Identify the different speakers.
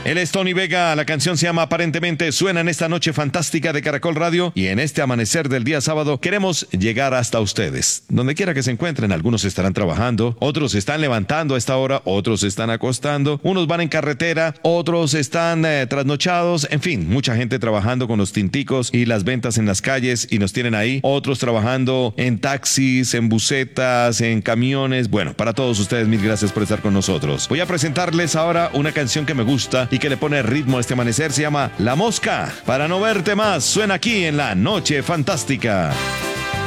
Speaker 1: Él es Tony Vega, la canción se llama Aparentemente, suena en esta noche fantástica de Caracol Radio y en este amanecer del día sábado queremos llegar hasta ustedes. Donde quiera que se encuentren, algunos estarán trabajando, otros se están levantando a esta hora, otros se están acostando, unos van en carretera, otros están trasnochados, en fin, mucha gente trabajando con los tinticos y las ventas en las calles y nos tienen ahí, otros trabajando en taxis, en busetas, en camiones. Bueno, para todos ustedes, mil gracias por estar con nosotros. Voy a presentarles ahora una canción que me gusta y que le pone ritmo a este amanecer, se llama La Mosca. Para no verte más, suena aquí en La Noche Fantástica.